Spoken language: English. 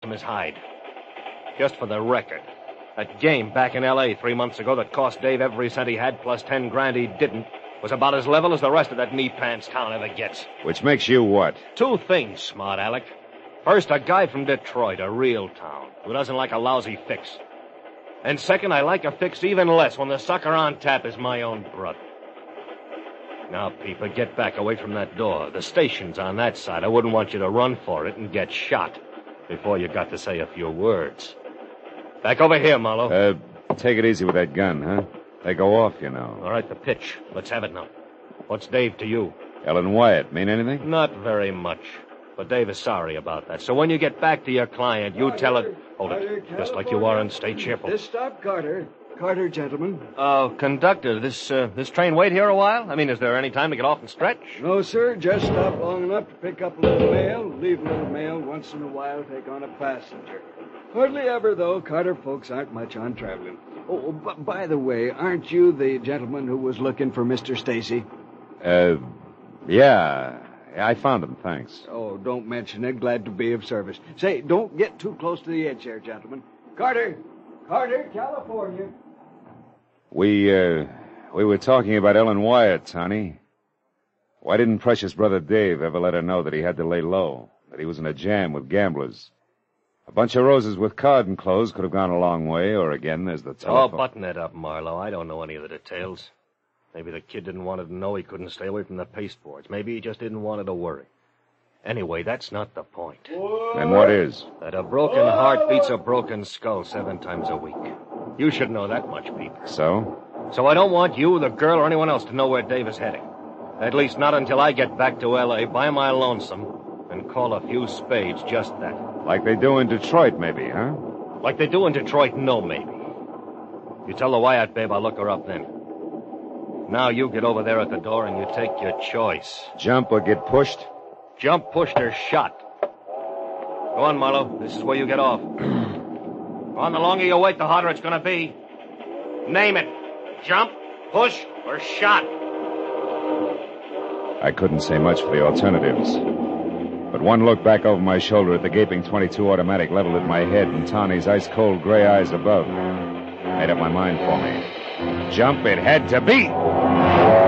from his hide. Just for the record, that game back in L.A. 3 months ago that cost Dave every cent he had plus 10 grand he didn't was about as level as the rest of that knee-pants town ever gets. Which makes you what? 2 things, smart Alec. First, a guy from Detroit, a real town, who doesn't like a lousy fix. And second, I like a fix even less when the sucker on tap is my own brother. Now, Peeper, get back away from that door. The station's on that side. I wouldn't want you to run for it and get shot before you got to say a few words. Back over here, Marlowe. Take it easy with that gun, huh? They go off, you know. All right, the pitch. Let's have it now. What's Dave to you? Ellen Wyatt, mean anything? Not very much. But Dave is sorry about that. So when you get back to your client, you tell it... Hold it. Just like you are and stay cheerful. This stop, Carter. Carter, gentlemen. Conductor, this train wait here a while? I mean, is there any time to get off and stretch? No, sir. Just stop long enough to pick up a little mail, leave a little mail, once in a while take on a passenger. Hardly ever, though. Carter folks aren't much on traveling. Oh, by the way, aren't you the gentleman who was looking for Mr. Stacy? Yeah. I found him, thanks. Oh, don't mention it. Glad to be of service. Say, don't get too close to the edge there, gentlemen. Carter, California. We were talking about Ellen Wyatt, Tony. Why didn't Precious brother Dave ever let her know that he had to lay low, that he was in a jam with gamblers? A bunch of roses with card enclosed could have gone a long way, or again, there's the telephone. Oh, button it up, Marlowe. I don't know any of the details. Maybe the kid didn't want her to know he couldn't stay away from the pasteboards. Maybe he just didn't want her to worry. Anyway, that's not the point. And what is? That a broken heart beats a broken skull 7 times a week. You should know that much, Pete. So? So I don't want you, the girl, or anyone else to know where Dave is heading. At least not until I get back to L.A. by my lonesome and call a few spades just that. Like they do in Detroit, maybe, huh? Like they do in Detroit, no, maybe. You tell the Wyatt babe I'll look her up then. Now you get over there at the door and you take your choice. Jump or get pushed? Jump, pushed, or shot. Go on, Marlowe. This is where you get off. Go on, the longer you wait, the harder it's going to be. Name it. Jump, push, or shot. I couldn't say much for the alternatives. But one look back over my shoulder at the gaping .22 automatic leveled at my head and Tawny's ice-cold gray eyes above made up my mind for me. Jump it had to be.